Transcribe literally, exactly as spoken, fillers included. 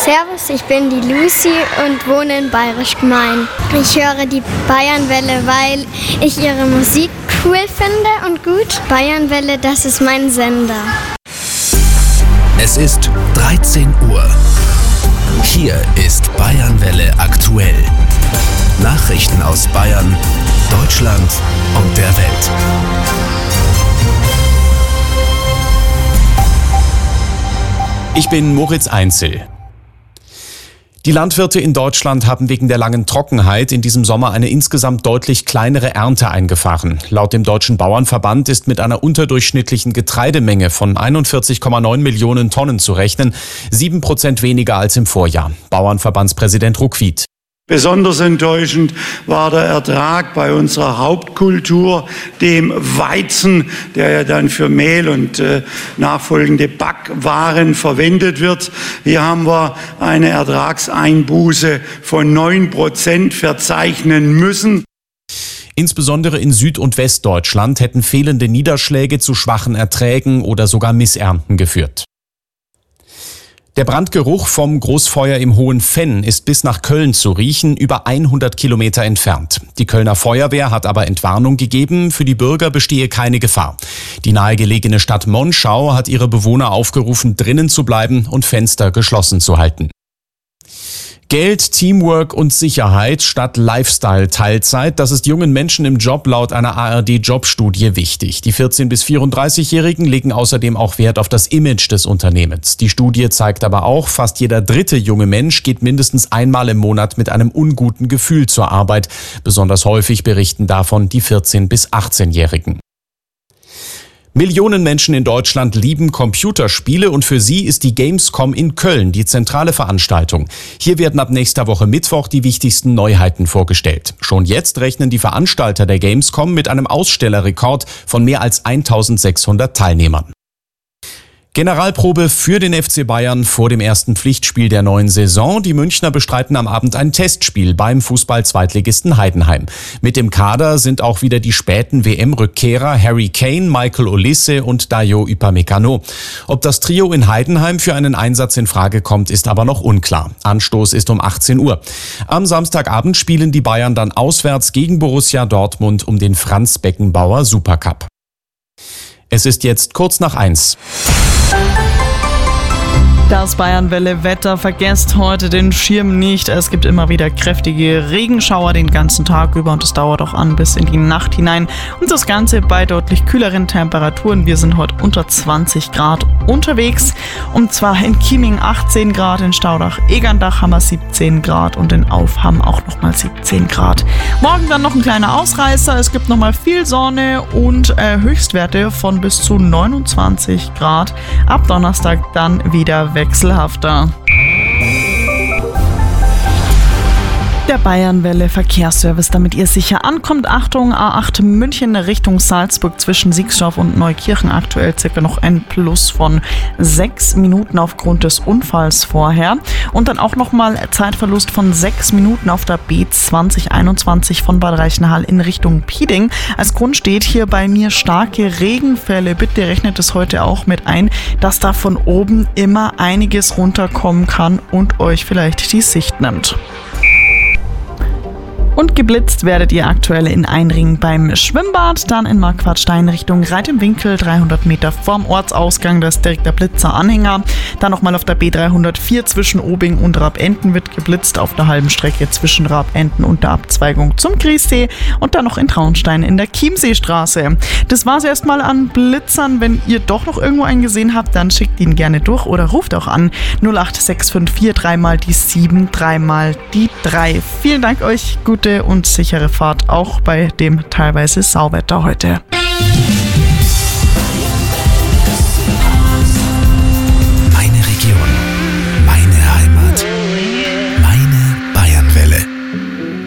Servus, ich bin die Lucy und wohne in Bayerisch Gmein. Ich höre die Bayernwelle, weil ich ihre Musik cool finde und gut. Bayernwelle, das ist mein Sender. Es ist dreizehn Uhr. Hier ist Bayernwelle aktuell. Nachrichten aus Bayern, Deutschland und der Welt. Ich bin Moritz Einzel. Die Landwirte in Deutschland haben wegen der langen Trockenheit in diesem Sommer eine insgesamt deutlich kleinere Ernte eingefahren. Laut dem Deutschen Bauernverband ist mit einer unterdurchschnittlichen Getreidemenge von einundvierzig Komma neun Millionen Tonnen zu rechnen, sieben Prozent weniger als im Vorjahr. Bauernverbandspräsident Ruckwied. Besonders enttäuschend war der Ertrag bei unserer Hauptkultur, dem Weizen, der ja dann für Mehl und äh, nachfolgende Backwaren verwendet wird. Hier haben wir eine Ertragseinbuße von neun Prozent verzeichnen müssen. Insbesondere in Süd- und Westdeutschland hätten fehlende Niederschläge zu schwachen Erträgen oder sogar Missernten geführt. Der Brandgeruch vom Großfeuer im Hohen Venn ist bis nach Köln zu riechen, über hundert Kilometer entfernt. Die Kölner Feuerwehr hat aber Entwarnung gegeben, für die Bürger bestehe keine Gefahr. Die nahegelegene Stadt Monschau hat ihre Bewohner aufgerufen, drinnen zu bleiben und Fenster geschlossen zu halten. Geld, Teamwork und Sicherheit statt Lifestyle-Teilzeit, das ist jungen Menschen im Job laut einer A R D-Jobstudie wichtig. Die vierzehn- bis vierunddreißigjährigen legen außerdem auch Wert auf das Image des Unternehmens. Die Studie zeigt aber auch, fast jeder dritte junge Mensch geht mindestens einmal im Monat mit einem unguten Gefühl zur Arbeit. Besonders häufig berichten davon die vierzehn- bis achtzehnjährigen. Millionen Menschen in Deutschland lieben Computerspiele und für sie ist die Gamescom in Köln die zentrale Veranstaltung. Hier werden ab nächster Woche Mittwoch die wichtigsten Neuheiten vorgestellt. Schon jetzt rechnen die Veranstalter der Gamescom mit einem Ausstellerrekord von mehr als eintausendsechshundert Teilnehmern. Generalprobe für den F C Bayern vor dem ersten Pflichtspiel der neuen Saison. Die Münchner bestreiten am Abend ein Testspiel beim Fußball-Zweitligisten Heidenheim. Mit dem Kader sind auch wieder die späten W M-Rückkehrer Harry Kane, Michael Olise und Dayo Upamecano. Ob das Trio in Heidenheim für einen Einsatz in Frage kommt, ist aber noch unklar. Anstoß ist um achtzehn Uhr. Am Samstagabend spielen die Bayern dann auswärts gegen Borussia Dortmund um den Franz Beckenbauer Supercup. Es ist jetzt kurz nach eins. Das Bayernwelle-Wetter, vergesst heute den Schirm nicht. Es gibt immer wieder kräftige Regenschauer den ganzen Tag über und es dauert auch an bis in die Nacht hinein. Und das Ganze bei deutlich kühleren Temperaturen. Wir sind heute unter zwanzig Grad unterwegs. Und zwar in Chieming achtzehn Grad, in Staudach-Egerndach haben wir siebzehn Grad und in Aufham auch nochmal siebzehn Grad. Morgen dann noch ein kleiner Ausreißer. Es gibt nochmal viel Sonne und äh, Höchstwerte von bis zu neunundzwanzig Grad. Ab Donnerstag dann wieder wechselhafter. Der Bayernwelle Verkehrsservice, damit ihr sicher ankommt. Achtung, A acht München Richtung Salzburg zwischen Siegsdorf und Neukirchen. Aktuell circa noch ein Plus von sechs Minuten aufgrund des Unfalls vorher. Und dann auch nochmal Zeitverlust von sechs Minuten auf der B zwanzig einundzwanzig von Bad Reichenhall in Richtung Pieding. Als Grund steht hier bei mir starke Regenfälle. Bitte rechnet es heute auch mit ein, dass da von oben immer einiges runterkommen kann und euch vielleicht die Sicht nimmt. Und geblitzt werdet ihr aktuell in Einring beim Schwimmbad, dann in Marquardstein Richtung Reit im Winkel, dreihundert Meter vorm Ortsausgang, da ist direkt der Blitzer-Anhänger. Dann nochmal auf der B dreihundertvier zwischen Obing und Rabenten wird geblitzt, auf der halben Strecke zwischen Rabenten und der Abzweigung zum Griessee und dann noch in Traunstein in der Chiemseestraße. Das war's erstmal an Blitzern. Wenn ihr doch noch irgendwo einen gesehen habt, dann schickt ihn gerne durch oder ruft auch an null acht sechs fünf vier dreimal die sieben, dreimal die drei. Vielen Dank euch, gut und sichere Fahrt auch bei dem teilweise Sauwetter heute.